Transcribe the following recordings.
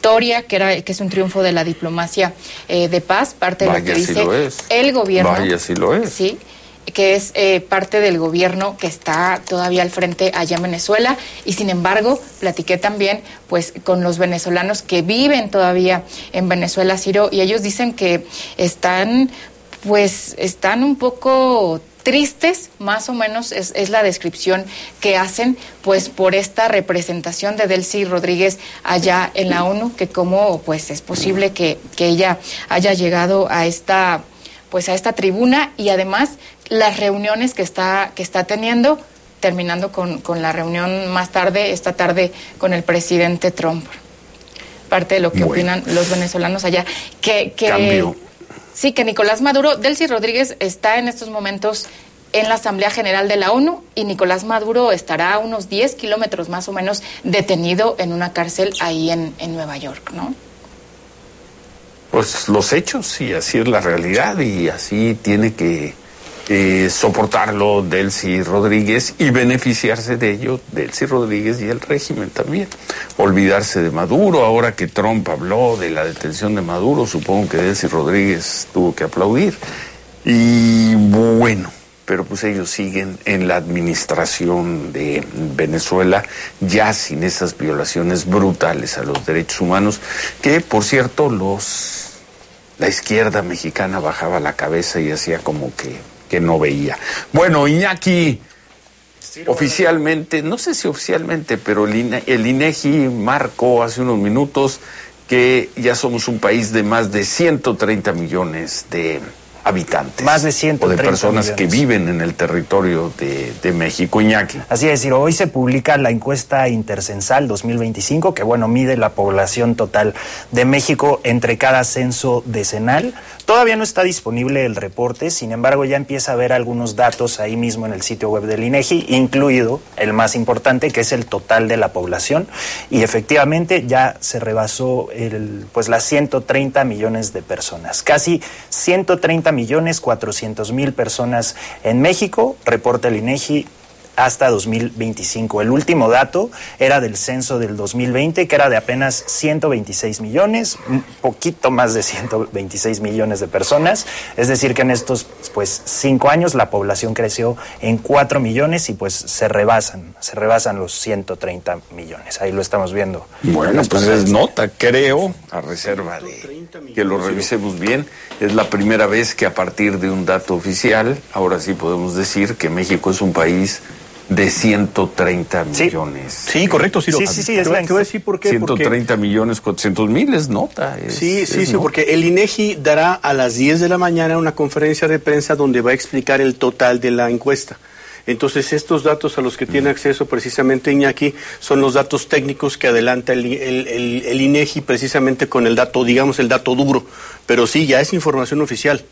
victoria, que es un triunfo de la diplomacia de paz, parte de lo que dice el gobierno. Vaya, sí lo es. Sí, que es parte del gobierno que está todavía al frente allá en Venezuela, y sin embargo platiqué también pues con los venezolanos que viven todavía en Venezuela, Ciro, y ellos dicen que están un poco tristes, más o menos es la descripción que hacen, pues por esta representación de Delcy Rodríguez allá en la ONU, que cómo pues es posible que ella haya llegado a esta tribuna, y además las reuniones que está teniendo, terminando con la reunión más tarde, esta tarde, con el presidente Trump. Parte de lo que opinan los venezolanos allá. Cambio. Sí, que Nicolás Maduro, Delcy Rodríguez está en estos momentos en la Asamblea General de la ONU, y Nicolás Maduro estará a unos 10 kilómetros más o menos detenido en una cárcel ahí en Nueva York, ¿no? Pues los hechos, y así es la realidad, y así tiene que soportarlo Delcy Rodríguez y beneficiarse de ello Delcy Rodríguez y el régimen también. Olvidarse de Maduro. Ahora que Trump habló de la detención de Maduro, supongo que Delcy Rodríguez tuvo que aplaudir. Y bueno, pero pues ellos siguen en la administración de Venezuela, ya sin esas violaciones brutales a los derechos humanos, que por cierto la izquierda mexicana bajaba la cabeza y hacía como que no veía. Bueno, Iñaki, oficialmente, no sé si oficialmente, pero el INEGI marcó hace unos minutos que ya somos un país de más de 130 millones de habitantes. Más de 130 o de personas millones. Que viven en el territorio de México. Iñaki. Así es, Ciro. Hoy se publica la encuesta Intercensal 2025, que mide la población total de México entre cada censo decenal. Todavía no está disponible el reporte, sin embargo ya empieza a haber algunos datos ahí mismo en el sitio web del INEGI, incluido el más importante, que es el total de la población, y efectivamente ya se rebasó las 130 millones de personas. Casi 130.400.000 personas en México, reporta el INEGI, hasta 2025. El último dato era del censo del 2020, que era de apenas 126 millones, un poquito más de 126 millones de personas. Es decir, que en estos 5 años la población creció en 4 millones y se rebasan los 130 millones. Ahí lo estamos viendo. Bueno, pues es nota, creo, a reserva de que lo revisemos bien. Es la primera vez que a partir de un dato oficial, ahora sí podemos decir que México es un país de 130 millones. Sí, correcto, Ciro. Sí, es te voy a decir por qué. 130 millones 400,000 es nota. Sí, porque el INEGI dará a las 10 de la mañana una conferencia de prensa donde va a explicar el total de la encuesta. Entonces, estos datos a los que tiene acceso precisamente Iñaki son los datos técnicos que adelanta el INEGI precisamente con el dato, digamos, el dato duro. Pero sí, ya es información oficial.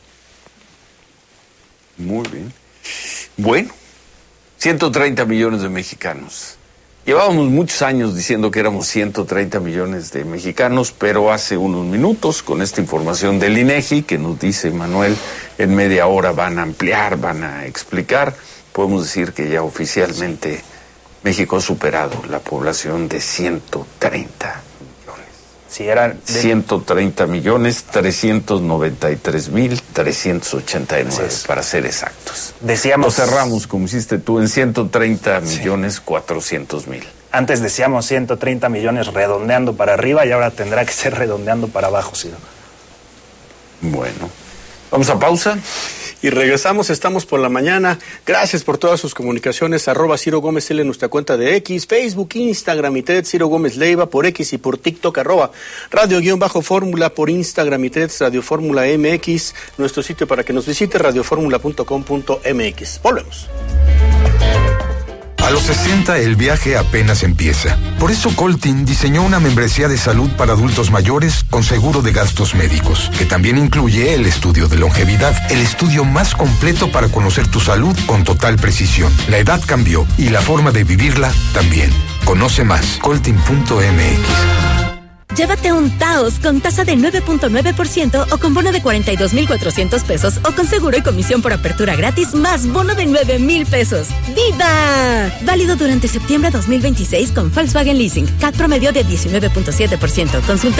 Muy bien. Bueno, 130 millones de mexicanos. Llevábamos muchos años diciendo que éramos 130 millones de mexicanos, pero hace unos minutos, con esta información del INEGI, que nos dice Manuel, en media hora van a ampliar, van a explicar, podemos decir que ya oficialmente México ha superado la población de 130 millones. Sí, eran 130 millones 393,389, para ser exactos. Decíamos, lo cerramos, como hiciste tú, en 130 millones 400,000. Antes decíamos 130 millones redondeando para arriba y ahora tendrá que ser redondeando para abajo, Ciro. Bueno, vamos a pausa. Y regresamos, estamos por la mañana. Gracias por todas sus comunicaciones. @Ciro Gómez L en nuestra cuenta de X, Facebook, Instagram y TED, Ciro Gómez Leiva por X y por TikTok, @Radio_Fórmula por Instagram y TED, Radio Fórmula MX, nuestro sitio para que nos visite, radioformula.com.mx. Volvemos. A los 60 el viaje apenas empieza. Por eso Coltin diseñó una membresía de salud para adultos mayores con seguro de gastos médicos, que también incluye el estudio de longevidad, el estudio más completo para conocer tu salud con total precisión. La edad cambió y la forma de vivirla también. Conoce más, coltin.mx. Llévate un Taos con tasa de 9.9% o con bono de 42,400 pesos o con seguro y comisión por apertura gratis más bono de 9,000 pesos. ¡Viva! Válido durante septiembre 2026 con Volkswagen Leasing. CAT promedio de 19.7%. Consulta